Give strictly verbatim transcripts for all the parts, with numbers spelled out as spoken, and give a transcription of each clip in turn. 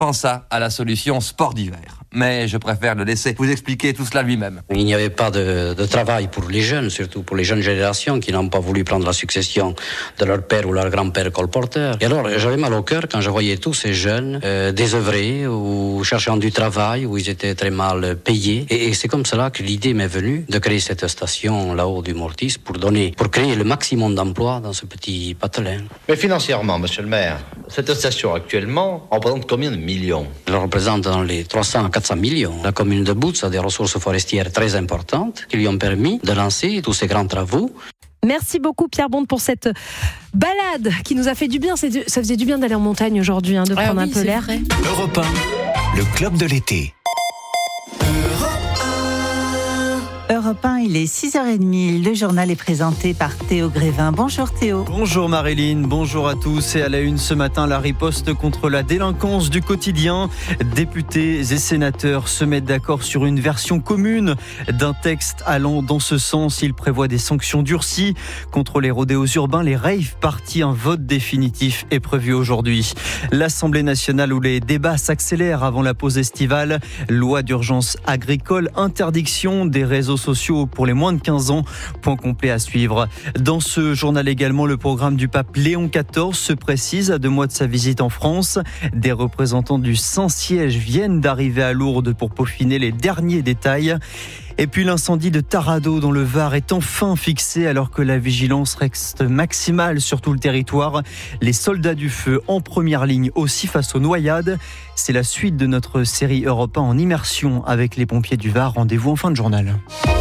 pensa à la solution sport d'hiver. Mais je préfère le laisser vous expliquer tout cela lui-même. Il n'y avait pas de, de travail pour les jeunes, surtout pour les jeunes générations qui n'ont pas voulu prendre la succession de leur père ou leur grand-père colporteur. Et alors, j'avais mal au cœur quand je voyais tous ces jeunes euh, désœuvrés ou cherchant du travail, où ils étaient très mal payés. Et, et c'est comme cela que l'idée m'est venue de créer cette station là-haut du Mortis pour donner, pour créer le maximum d'emplois dans ce petit patelin. Mais financièrement, monsieur le maire, cette station actuellement représente combien de millions? Elle représente dans les trois cents à quatre cents millions. La commune de Boutz a des ressources forestières très importantes qui lui ont permis de lancer tous ces grands travaux. Merci beaucoup Pierre Bonte pour cette balade qui nous a fait du bien. Ça faisait du bien d'aller en montagne aujourd'hui, hein, de prendre ah oui, un peu l'air. Europe un, le club de l'été. Europe un, il est six heures trente, le journal est présenté par Théo Grévin. Bonjour Théo. Bonjour Marilyn, bonjour à tous. Et à la une ce matin, la riposte contre la délinquance du quotidien. Députés et sénateurs se mettent d'accord sur une version commune d'un texte allant dans ce sens. Il prévoit des sanctions durcies contre les rodéos urbains, les rave parties. Un vote définitif est prévu aujourd'hui. L'Assemblée nationale où les débats s'accélèrent avant la pause estivale. Loi d'urgence agricole, interdiction des réseaux sociaux pour les moins de quinze ans. Point complet à suivre. Dans ce journal également, le programme du pape Léon quatorze se précise à deux mois de sa visite en France. Des représentants du Saint-Siège viennent d'arriver à Lourdes pour peaufiner les derniers détails. Et puis l'incendie de Taradot dans le Var est enfin fixé alors que la vigilance reste maximale sur tout le territoire. Les soldats du feu en première ligne aussi face aux noyades. C'est la suite de notre série Europe un en immersion avec les pompiers du Var. Rendez-vous en fin de journal.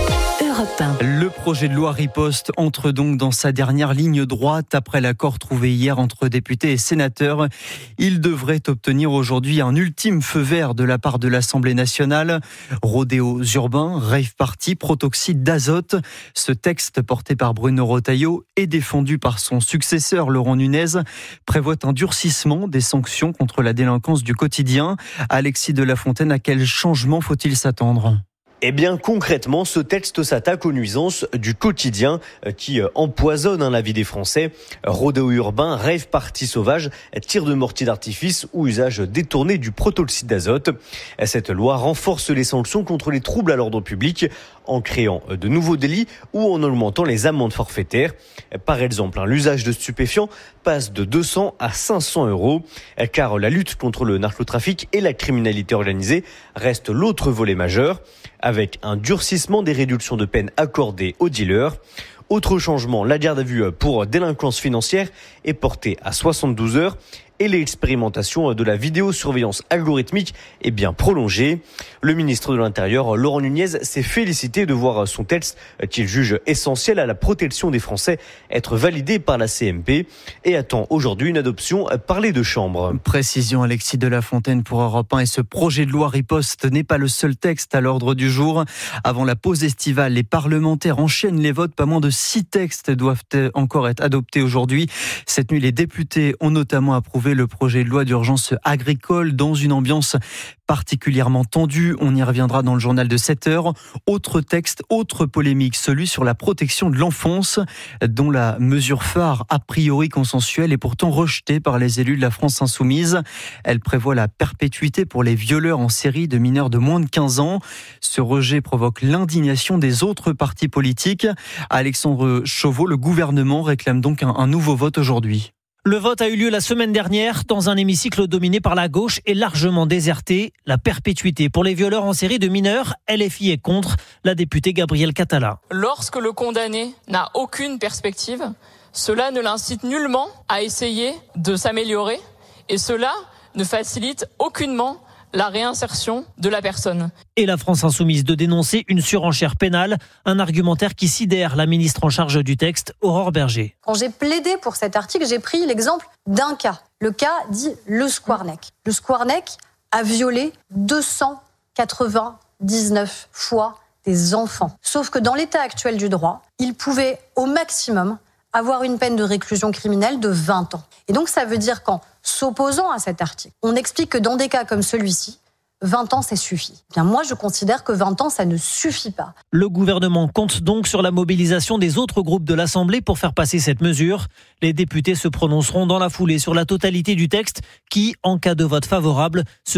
Le projet de loi riposte entre donc dans sa dernière ligne droite après l'accord trouvé hier entre députés et sénateurs. Il devrait obtenir aujourd'hui un ultime feu vert de la part de l'Assemblée nationale. Rodéos urbains, rave party, protoxyde d'azote. Ce texte porté par Bruno Retailleau et défendu par son successeur Laurent Nunez prévoit un durcissement des sanctions contre la délinquance du quotidien. Alexis de la Fontaine, à quel changement faut-il s'attendre ? Eh bien, concrètement, ce texte s'attaque aux nuisances du quotidien qui empoisonnent la vie des Français. Rodéo urbain, rave party sauvage, tir de mortier d'artifice ou usage détourné du protoxyde d'azote. Cette loi renforce les sanctions contre les troubles à l'ordre public en créant de nouveaux délits ou en augmentant les amendes forfaitaires. Par exemple, l'usage de stupéfiants passe de deux cents à cinq cents euros, car la lutte contre le narcotrafic et la criminalité organisée reste l'autre volet majeur, avec un durcissement des réductions de peine accordées aux dealers. Autre changement, la garde à vue pour délinquance financière est portée à soixante-douze heures et l'expérimentation de la vidéosurveillance algorithmique est bien prolongée. Le ministre de l'Intérieur, Laurent Nunez, s'est félicité de voir son texte, qu'il juge essentiel à la protection des Français, être validé par la C M P et attend aujourd'hui une adoption par les deux chambres. Précision Alexis de la Fontaine pour Europe un. Et ce projet de loi riposte n'est pas le seul texte à l'ordre du jour. Avant la pause estivale, les parlementaires enchaînent les votes. Pas moins de six textes doivent encore être adoptés aujourd'hui. Cette nuit, les députés ont notamment approuvé le projet de loi d'urgence agricole dans une ambiance particulièrement tendue. On y reviendra dans le journal de sept heures. Autre texte, autre polémique, celui sur la protection de l'enfance, dont la mesure phare, a priori consensuelle, est pourtant rejetée par les élus de la France insoumise. Elle prévoit la perpétuité pour les violeurs en série de mineurs de moins de quinze ans. Ce rejet provoque l'indignation des autres partis politiques. Alexandre Chauveau, le gouvernement réclame donc un, un nouveau vote aujourd'hui. Le vote a eu lieu la semaine dernière dans un hémicycle dominé par la gauche et largement déserté. La perpétuité pour les violeurs en série de mineurs, L F I est contre. La députée Gabrielle Catala. Lorsque le condamné n'a aucune perspective, cela ne l'incite nullement à essayer de s'améliorer et cela ne facilite aucunement la réinsertion de la personne. Et la France insoumise de dénoncer une surenchère pénale, un argumentaire qui sidère la ministre en charge du texte, Aurore Berger. Quand j'ai plaidé pour cet article, j'ai pris l'exemple d'un cas. Le cas dit le Squarnec. Le Squarnec a violé deux cent quatre-vingt-dix-neuf fois des enfants. Sauf que dans l'état actuel du droit, il pouvait au maximum avoir une peine de réclusion criminelle de vingt ans. Et donc ça veut dire qu'en s'opposant à cet article, on explique que dans des cas comme celui-ci, vingt ans, ça suffit. Bien, moi, je considère que vingt ans, ça ne suffit pas. Le gouvernement compte donc sur la mobilisation des autres groupes de l'Assemblée pour faire passer cette mesure. Les députés se prononceront dans la foulée sur la totalité du texte qui, en cas de vote favorable, se